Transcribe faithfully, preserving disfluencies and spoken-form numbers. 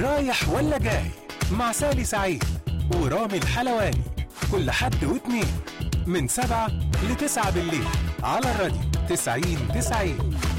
رايح ولا جاي مع سالي سعيد ورامي الحلواني كل حد واثنين من سبعة لتسعة بالليل على الراديو تسعين تسعين.